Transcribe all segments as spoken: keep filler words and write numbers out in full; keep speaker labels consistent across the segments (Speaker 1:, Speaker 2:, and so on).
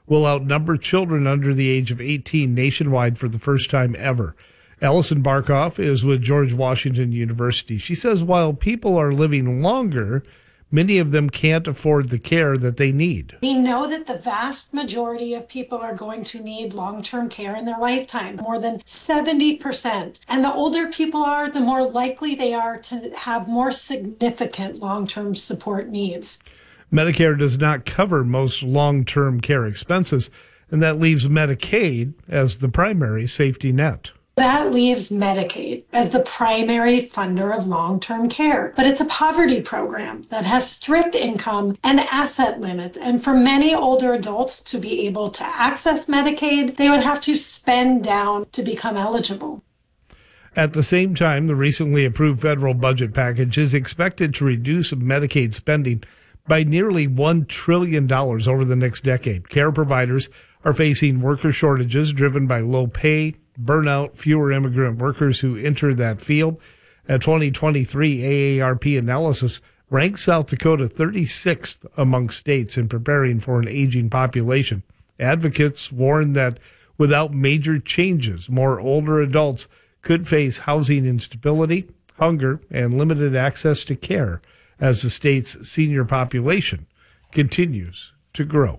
Speaker 1: will outnumber children under the age of eighteen nationwide for the first time ever. Allison Barkoff is with George Washington University. She says while people are living longer, many of them can't afford the care that they need.
Speaker 2: We know that the vast majority of people are going to need long-term care in their lifetime, more than seventy percent. And the older people are, the more likely they are to have more significant long-term support needs.
Speaker 1: Medicare does not cover most long-term care expenses, and that leaves Medicaid as the primary safety net.
Speaker 2: That leaves Medicaid as the primary funder of long-term care. But it's a poverty program that has strict income and asset limits. And for many older adults to be able to access Medicaid, they would have to spend down to become eligible.
Speaker 1: At the same time, the recently approved federal budget package is expected to reduce Medicaid spending by nearly one trillion dollars over the next decade. Care providers are facing worker shortages driven by low pay, burnout, fewer immigrant workers who enter that field. A twenty twenty-three A A R P analysis ranks South Dakota thirty-sixth among states in preparing for an aging population. Advocates warn that without major changes, more older adults could face housing instability, hunger, and limited access to care as the state's senior population continues to grow.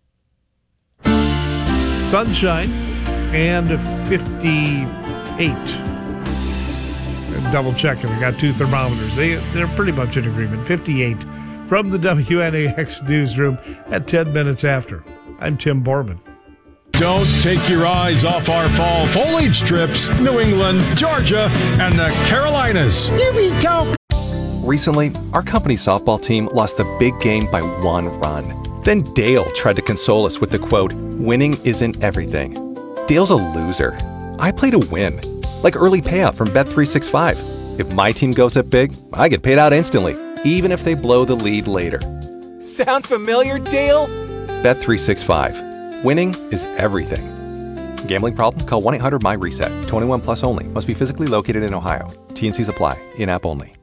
Speaker 1: Sunshine and fifty-eight. Double checking. I got two thermometers. They, they're pretty much in agreement. fifty-eight from the W N A X newsroom at ten minutes after. I'm Tim Borman.
Speaker 3: Don't take your eyes off our fall foliage trips. New England, Georgia, and the Carolinas. Here we go.
Speaker 4: Recently, our company's softball team lost the big game by one run. Then Dale tried to console us with the quote, "Winning isn't everything." Dale's a loser. I play to win. Like early payout from Bet three sixty-five. If my team goes up big, I get paid out instantly, even if they blow the lead later. Sound familiar, Dale? Bet three sixty-five. Winning is everything. Gambling problem? Call one eight hundred M Y RESET. twenty-one plus only. Must be physically located in Ohio. T and Cs apply. In-app only.